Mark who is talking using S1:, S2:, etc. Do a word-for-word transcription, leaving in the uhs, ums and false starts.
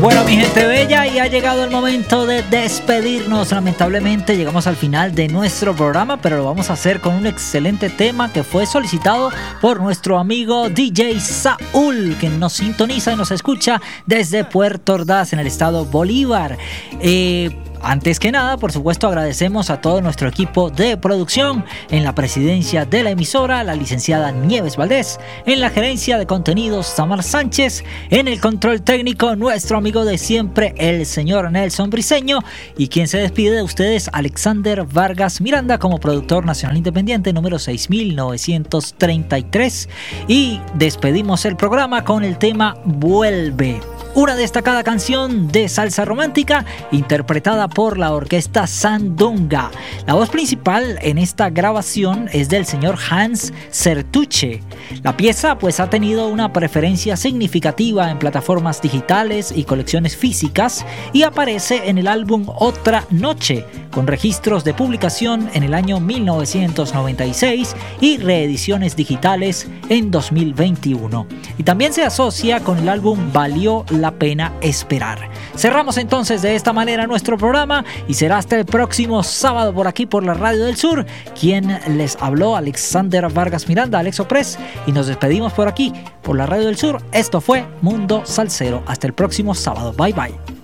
S1: Bueno, mi gente bella, y ha llegado el momento de despedirnos. Lamentablemente llegamos al final de nuestro programa, pero lo vamos a hacer con un excelente tema que fue solicitado por nuestro amigo D J Saúl, que nos sintoniza y nos escucha desde Puerto Ordaz, en el estado Bolívar. Eh... Antes que nada, por supuesto, agradecemos a todo nuestro equipo de producción, en la presidencia de la emisora, la licenciada Nieves Valdés, en la gerencia de contenidos, Samar Sánchez, en el control técnico, nuestro amigo de siempre, el señor Nelson Briceño, y quien se despide de ustedes, Alexander Vargas Miranda, como productor nacional independiente número seis mil novecientos treinta y tres, y despedimos el programa con el tema Vuelve, una destacada canción de salsa romántica interpretada por la orquesta Sandunga. La voz principal en esta grabación es del señor Hans Sertuche. La pieza pues ha tenido una preferencia significativa en plataformas digitales y colecciones físicas, y aparece en el álbum Otra Noche, con registros de publicación en el año mil novecientos noventa y seis y reediciones digitales en dos mil veintiuno. Y también se asocia con el álbum Valió la Pena Esperar. Cerramos entonces de esta manera nuestro programa, y será hasta el próximo sábado por aquí por la Radio del Sur. Quien les habló, Alexander Vargas Miranda, Alex Opress, y nos despedimos por aquí por la Radio del Sur. Esto fue Mundo Salsero. Hasta el próximo sábado. Bye bye.